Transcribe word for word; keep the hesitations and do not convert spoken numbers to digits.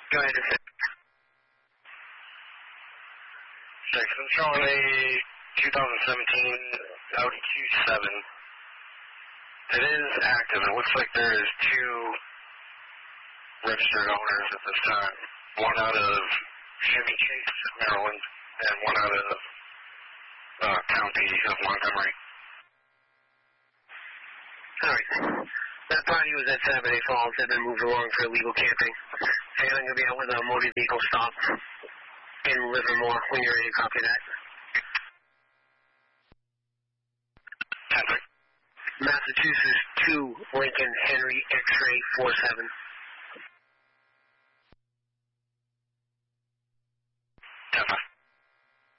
Go ahead. six, I'm showing a twenty seventeen Audi Q seven. It is active. It looks like there is two registered owners at this time. One out of Chevy Chase, Maryland, and one out of uh, County of Montgomery. All right. That party was at Saturday Falls. They've been moved along for illegal camping. And I'm going to be out with a motor vehicle stop in Livermore when you're ready to copy that. Massachusetts two, Lincoln, Henry, X-ray four seven.